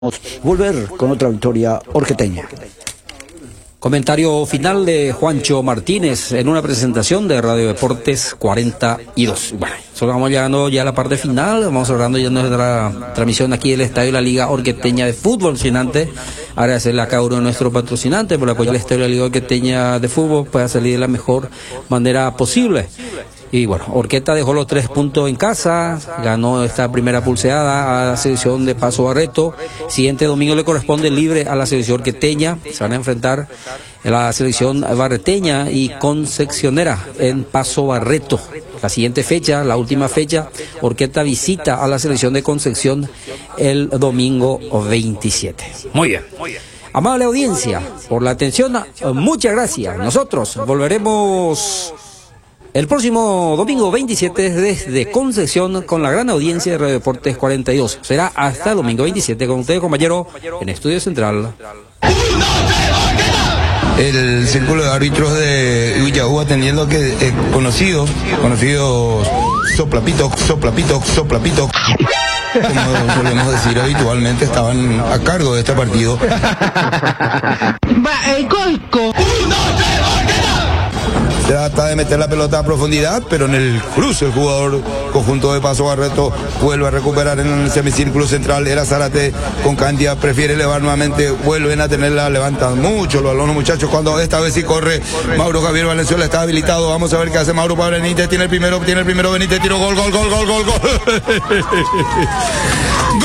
Volver con otra victoria orqueteña. Comentario final de Juancho Martínez en una presentación de Radio Deportes 42. Bueno, solo vamos llegando ya a la parte final, vamos hablando ya de nuestra transmisión aquí del Estadio de la Liga Orqueteña de Fútbol. Sin antes agradecerle a cada uno de nuestros patrocinantes por apoyar el Estadio de la Liga Orqueteña de Fútbol para salir de la mejor manera posible. Y bueno, Orqueta dejó los 3 puntos en casa, ganó esta primera pulseada a la selección de Paso Barreto. Siguiente domingo le corresponde libre a la selección orqueteña. Se van a enfrentar a la selección barreteña y concepcionera en Paso Barreto. La siguiente fecha, la última fecha, Orqueta visita a la selección de Concepción el domingo 27. Muy bien. Amable audiencia, por la atención, muchas gracias. Nosotros volveremos el próximo domingo 27 desde Concepción con la gran audiencia de Radio Deportes 42. Será hasta el domingo 27 con ustedes, compañero, en Estudio Central. El círculo de árbitros de Villaú atendiendo que conocidos soplapito, como solemos decir habitualmente, estaban a cargo de este partido. Trata de meter la pelota a profundidad, pero en el cruce el jugador conjunto de Paso Barreto vuelve a recuperar en el semicírculo central. Era Zárate con Candia, prefiere elevar nuevamente, vuelven a tenerla, levantan mucho los balones, muchachos, cuando esta vez sí corre Mauro Javier Valenzuela, está habilitado. Vamos a ver qué hace Mauro para Benítez, tiene el primero Benítez, tiro, gol.